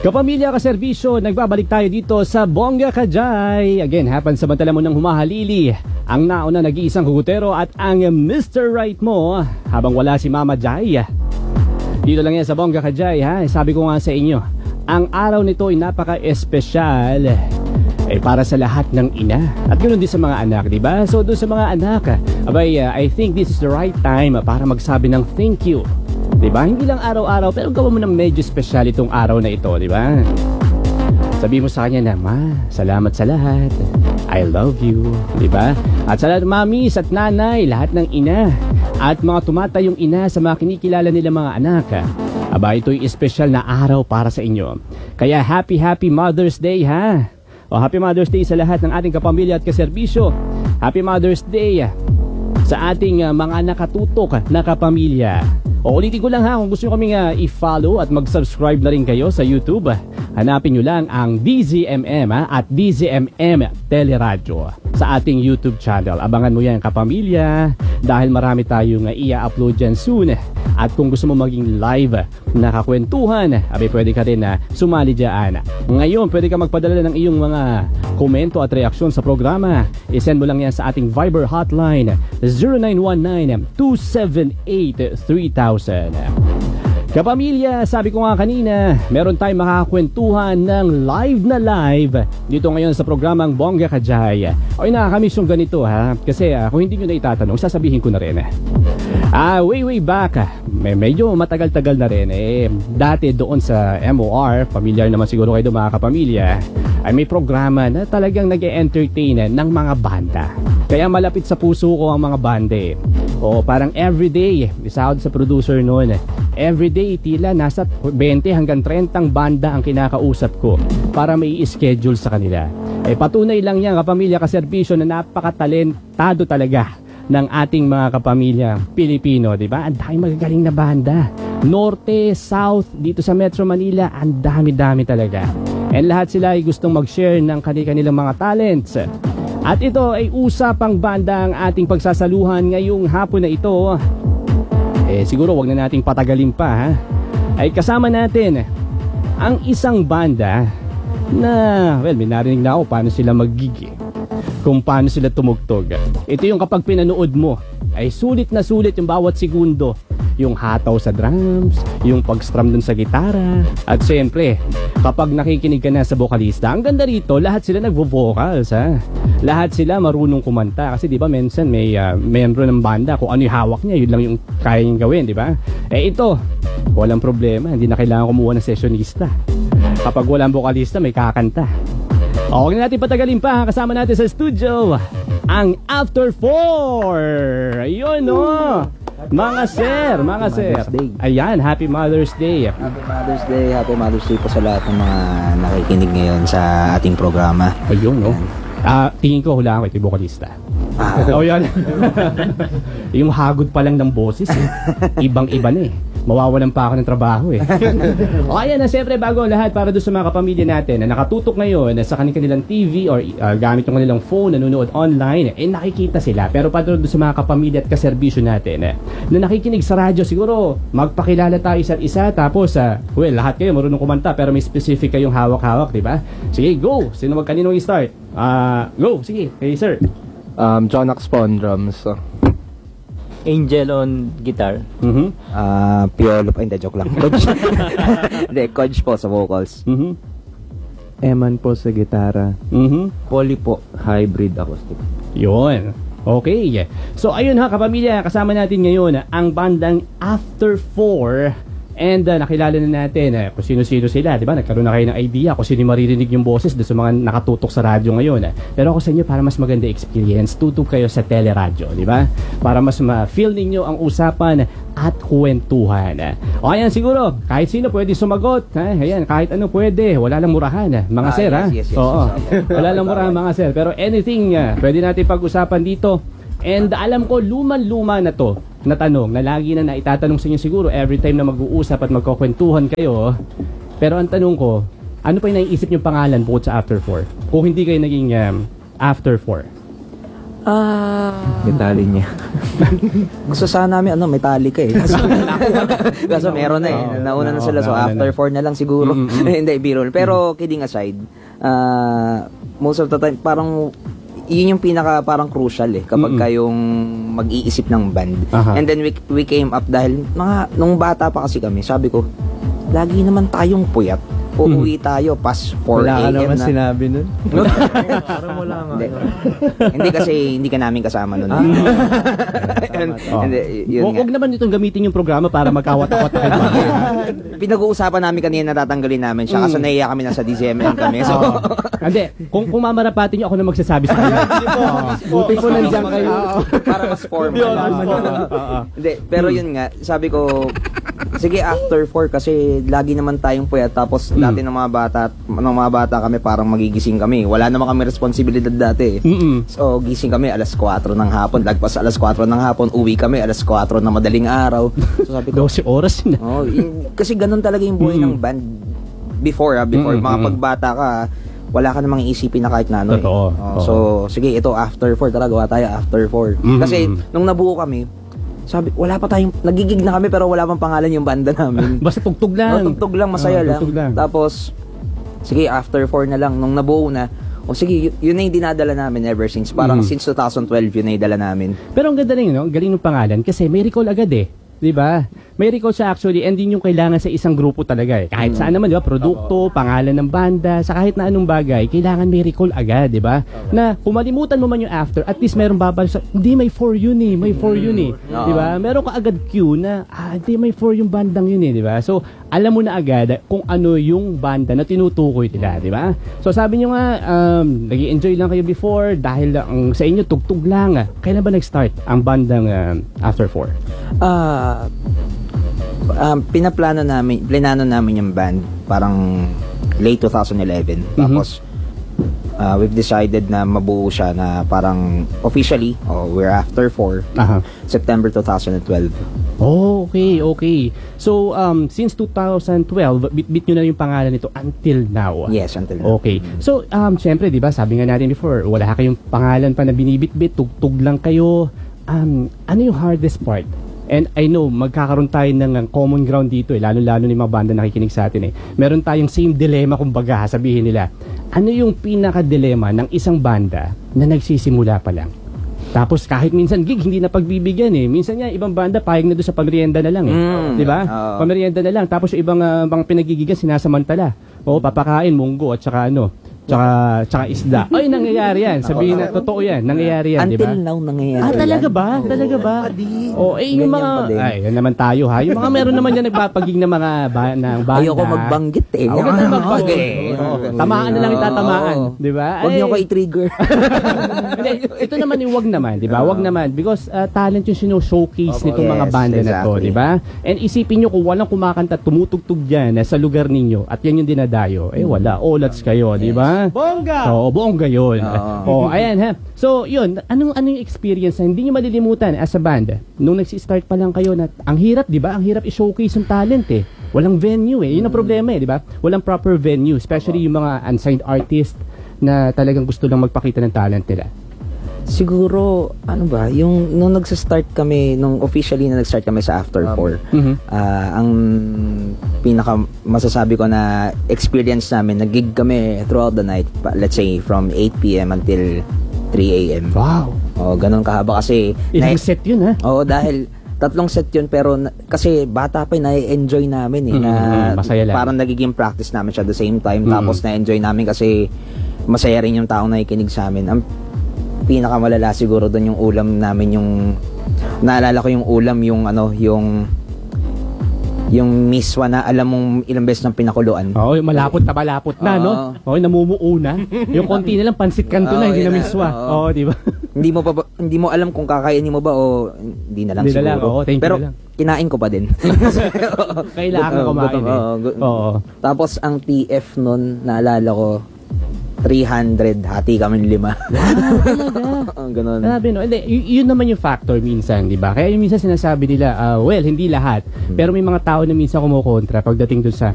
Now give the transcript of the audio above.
Kapamilya, kaserbisyo, nagbabalik tayo dito sa Bongga Kajay. Again, samantala mo nang humahalili ang nauna nag-iisang hugutero at ang Mr. Right mo habang wala si Mama Jai. Dito lang yan sa Bongga Kajay, ha? Sabi ko nga sa inyo, ang araw nito ay napaka-espesyal para sa lahat ng ina. At ganoon din sa mga anak, di ba? So doon sa mga anak, I think this is the right time para magsabi ng thank you. Diba? Hindi lang araw-araw, pero gawin mo na medyo special itong araw na ito, diba? Sabi mo sa kanya na, Ma, salamat sa lahat. I love you, diba? At sa lahat ng mamis at nanay, lahat ng ina, at mga tumatayong ina sa mga kinikilala nila mga anak. Ito'y espesyal na araw para sa inyo. Kaya happy Mother's Day, ha? O happy Mother's Day sa lahat ng ating kapamilya at kaserbisyo. Happy Mother's Day sa ating mga nakatutok na kapamilya. O ulitin ko lang ha, kung gusto nyo kaming i-follow at mag-subscribe na rin kayo sa YouTube, hanapin nyo lang ang DZMM at DZMM Teleradyo sa ating YouTube channel. Abangan mo yan kapamilya dahil marami tayong i-upload dyan soon. At kung gusto mo maging live na kakwentuhan, pwede ka rin sumali dyan. Ngayon, pwede ka magpadala ng iyong mga komento at reaksyon sa programa. I-send mo lang yan sa ating Viber hotline 0919-278-3000. Kapamilya, sabi ko nga kanina, meron tayong makakakwentuhan ng live dito ngayon sa programang Bongga Kajay. Oy, nakakamiss yung ganito ha, kasi kung hindi nyo na itatanong, sasabihin ko na rin. Way back, medyo matagal-tagal na rin dati doon sa MOR, familiar naman siguro kayo mga kapamilya, ay may programa na talagang nag-e-entertain ng mga banda. Kaya malapit sa puso ko ang mga bande. O parang everyday, isa ako sa producer noon. Everyday, tila nasa 20 hanggang 30 banda ang kinakausap ko para may i-schedule sa kanila. Patunay lang yan, kapamilya, kaserbisyo, na napakatalentado talaga ng ating mga kapamilya Pilipino, di ba? Ang dami magagaling na banda. Norte, South, dito sa Metro Manila, ang dami-dami talaga. And lahat sila ay gustong mag-share ng kanilang mga talents. At ito ay usapang banda ang ating pagsasaluhan ngayong hapon na ito. Siguro wag na nating patagalin pa ha. Ay kasama natin ang isang banda na, may narinig na ako paano sila mag-gig, kung paano sila tumugtog. Ito yung kapag pinanood mo, ay sulit na sulit yung bawat segundo. Yung hataw sa drums, yung pag-strum dun sa gitara. At siyempre, kapag nakikinig ka na sa vokalista, ang ganda rito, lahat sila nagvo-vocals ha. Lahat sila marunong kumanta. Kasi di ba minsan may membro ng banda, kung ano yung hawak niya, yun lang yung kaya niyang gawin, di ba? Ito, walang problema, hindi na kailangan kumuha ng sessionista. Kapag walang vokalista, may kakanta. Huwag na natin patagalin pa, kasama natin sa studio ang After 4. Ayun mga sir. Ayan, Happy Mother's Day. Happy Mother's Day po sa lahat ng mga nakikinig ngayon sa ating programa. Ayun tingin ko hulaan ko ito yung vocalista. Yan. Yung hagod pa lang ng boses ibang-iba na mawawalan pa ako ng trabaho ayan na, siyempre bago ang lahat, para doon sa mga kapamilya natin na nakatutok ngayon sa kanilang TV or gamit yung kanilang phone, nanonood online, nakikita sila. Pero para doon sa mga kapamilya at kaserbisyo natin na nakikinig sa radyo, siguro magpakilala tayo isa't isa, tapos lahat kayo marunong kumanta pero may specific kayong hawak-hawak, di ba? Sige, go! Sino kaninong i-start? Go! Sige, hey sir. Jonax po on drums. Angel on guitar. Piolo pa, hindi, joke lang. Coach. Hindi, Coach po sa vocals. Eman po sa gitara. Poly po, hybrid acoustic. Yun. Okay. So ayun ha kapamilya, kasama natin ngayon ang bandang After 4. And nakilala na natin kung sino-sino sila, di ba? Nagkaroon na kayo ng idea kung sino maririnig yung boses doon sa mga nakatutok sa radyo ngayon. Pero ako sa inyo, para mas maganda experience, tutok kayo sa teleradyo, di ba? Para mas ma-feel ninyo ang usapan at kwentuhan. O ayan, siguro, kahit sino pwede sumagot. Ayan, kahit ano pwede. Wala lang murahan, mga sir. Yes. Oo. Wala lang murahan, mga sir. Pero anything pwede natin pag-usapan dito. And alam ko, luman-luma na to na tanong na lagi na naitatanong sa inyo siguro every time na mag-uusap at magkukwentuhan kayo. Pero ang tanong ko, ano pa yung naiisip nyo pangalan bukod sa After 4? Kung hindi kayo naging After 4? Detalye niya. Gusto sana namin, Metallica eh. Kaso meron na eh. Nauna na sila. So, after 4 na lang siguro. Hindi, biro. Pero, kidding aside, most of the time, parang, yun yung pinaka parang crucial eh. Kapag kayong mag-iisip ng band. And then, we came up dahil, nung bata pa kasi kami, sabi ko, lagi naman tayong puyat. Uuwi tayo past 4 Wala ka a.m. naman na. sinabi nun. Parang wala nga. Hindi kasi hindi ka namin kasama nun. Hindi, yun nga. Huwag naman itong gamitin yung programa para magkawat-awat kayo. Pinag-uusapan namin kanina na tatanggalin namin siya kasi naiya kami nasa DCMM kami. So, Hindi, kung mamarapatin nyo, ako na magsasabi sa kanya. Buti po nandiyan kayo. para mas formal. Hindi, pero yun nga, sabi ko, sige after 4 kasi lagi naman tayong puyat tapos dati ng mga bata kami parang magigising kami. Wala naman kami responsibilidad dati. So gising kami alas 4 ng hapon, lagpas alas 4 ng hapon, uwi kami alas 4 ng madaling araw. So sabi ko, 12 oras na. kasi ganun talaga yung buhay ng band before mga pagbata ka, wala ka namang iisipin na kahit na ano. Totoo. So sige, ito after 4 talaga, gawa tayo after 4. Kasi nung nabuo kami, sabi, wala pa tayong, nagigig na kami pero wala pang pangalan yung banda namin. Basta tugtog lang. Tugtog lang, masaya tugtog lang. Tapos, sige, after 4 na lang, nung nabuo na, sige, yun na yung dinadala namin ever since. Parang since 2012, yun na yung dala namin. Pero ang ganda rin, no? Galing ng pangalan kasi may recall agad eh. 'Di ba? May recall siya actually, and din yung kailangan sa isang grupo talaga eh. Kahit saan naman, 'di ba? Produkto, pangalan ng banda, sa kahit na anong bagay, kailangan may recall agad, 'di ba? Na kung malimutan mo man yung after, at least meron babalik sa, hindi may for yun eh, may for yun eh. 'Di ba? Meron ka agad cue na hindi may for yung bandang yun eh, 'di ba? So, alam mo na agad kung ano yung banda na tinutukoy nila, 'di ba? So, sabi niyo nga nag-enjoy lang kayo before dahil ang sa inyo tugtog lang. Kailan ba nag-start ang bandang After 4? Plinano namin yung band parang late 2011. Tapos we've decided na mabuo siya na parang officially, we're After 4 September 2012. Oh, okay. So, since 2012, bit nyo na yung pangalan nito until now. Yes, until now. Okay. So, syempre, di ba, sabi nga natin before, wala kayong pangalan pa na binibit-bit, tugtog lang kayo. Ano yung hardest part? And I know, magkakaroon tayo ng common ground dito lalo-lalo ni mga banda nakikinig sa atin Meron tayong same dilemma kumbaga, sabihin nila. Ano yung pinaka-dilemma ng isang banda na nagsisimula pa lang? Tapos kahit minsan gig hindi na pagbibigyan Minsan nga ibang banda payag na doon sa pamerienda na lang 'Di ba? Pamerienda na lang tapos yung ibang mga pinagigigan sinasamantala. Papakain munggo at saka tsaka isda. Ay, nangyayari yan. Sabihin na, totoo yan. Nangyayari yan, di ba? Until now, nangyayari talaga ba? Talaga ba? Yung mga, yan naman tayo ha. Yung mga meron naman yan nagpapaging ng mga banda. Ayoko magbanggit Huwag na magbanggit. Tamaan na lang itatamaan. Di ba? Huwag niyo ko i-trigger. Ito naman yung wag naman, di ba? Wag naman. Because talent yung sino-showcase nitong mga banda na to, di ba? And isipin nyo kung walang kumakanta, tumutugtog dyan sa lugar ninyo at yan yung dinadayo, wala. Olats kayo, di ba? Bongga! Oo, bongga yun. Ayan ha. So, yun. Anong experience na hindi nyo malilimutan as a band? Nung nagsi-start pa lang kayo na, ang hirap, di ba? Ang hirap i-showcase yung talent Walang venue Yun ang problema di ba? Walang proper venue. Especially yung mga unsigned artist na talagang gusto lang magpakita ng talent nila. Siguro, yung nung officially na nag-start kami sa After 4, ang pinaka masasabi ko na experience namin, nag-gig kami throughout the night, let's say from 8 p.m. until 3 a.m. Wow! Ganun kahaba kasi. Ilang set yun ha? Dahil 3 set yun pero kasi bata pa na-enjoy namin na masaya lang. Parang nagiging practice namin siya at the same time tapos na-enjoy namin kasi masaya rin yung taong nakikinig sa amin. Ang pinakamalala siguro doon yung ulam namin, yung naalala ko yung ulam, yung miswa na alam mong ilang beses ng pinakuluan. Yung malapot na no? Namumuo na. Yung konti na lang pansit kanto na, hindi na miswa. Di ba? Hindi mo alam kung kakainin mo ba o hindi na lang hindi siguro. Na lang. Pero kinain ko pa din. Kailangan kumain Tapos ang TF nun, naalala ko, 300, hati kami 5. Ganon. Grabe no. Yun naman yung factor minsan, di ba? Kaya yung minsan sinasabi nila, well, hindi lahat. Pero may mga tao na minsan kumukontra pagdating dun sa